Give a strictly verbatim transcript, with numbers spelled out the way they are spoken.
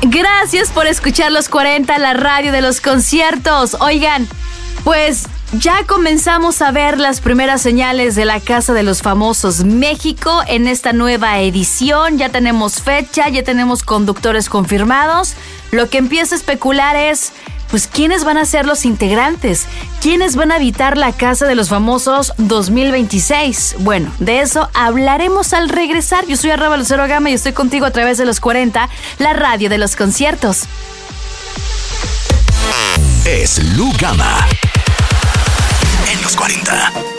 Gracias por escuchar Los cuarenta, la radio de los conciertos. Oigan, pues ya comenzamos a ver las primeras señales de la Casa de los Famosos México en esta nueva edición. Ya tenemos fecha, ya tenemos conductores confirmados. Lo que empieza a especular es, pues, ¿quiénes van a ser los integrantes? ¿Quiénes van a habitar la Casa de los Famosos dos mil veintiséis? Bueno, de eso hablaremos al regresar. Yo soy arroba Lucero Gama y estoy contigo a través de Los cuarenta, la radio de los conciertos. Es Lu Gama en Los cuarenta.